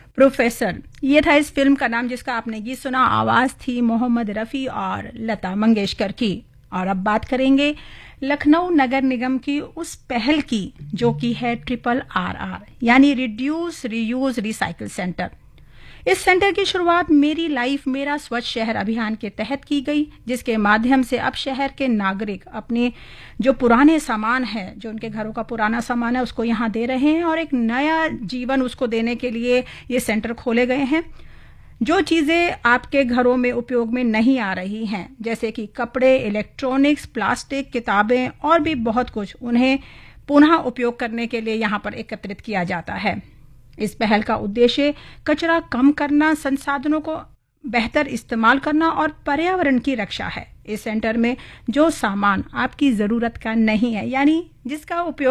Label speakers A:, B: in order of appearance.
A: Professor, ये था इस फिल्म का नाम जिसका आपने गीत सुना। आवाज थी मोहम्मद रफ़ी और लता मंगेशकर की। और अब बात करेंगे लखनऊ नगर निगम की उस पहल की जो कि है RRR यानी रिड्यूस रीयूज रिसाइकिल सेंटर। इस सेंटर की शुरुआत मेरी लाइफ मेरा स्वच्छ शहर अभियान के तहत की गई, जिसके माध्यम से अब शहर के नागरिक अपने जो पुराने सामान है, जो उनके घरों का पुराना सामान है, उसको यहाँ दे रहे हैं और एक नया जीवन उसको देने के लिए ये सेंटर खोले गए हैं। जो चीज़ें आपके घरों में उपयोग में नहीं आ रही हैं, जैसे कि कपड़े, इलेक्ट्रॉनिक्स, प्लास्टिक, किताबें और भी बहुत कुछ, उन्हें पुनः उपयोग करने के लिए यहाँ पर एकत्रित किया जाता है। इस पहल का उद्देश्य कचरा कम करना, संसाधनों को बेहतर इस्तेमाल करना और पर्यावरण की रक्षा है। इस सेंटर में जो सामान आपकी ज़रूरत का नहीं है, यानी जिसका उपयोग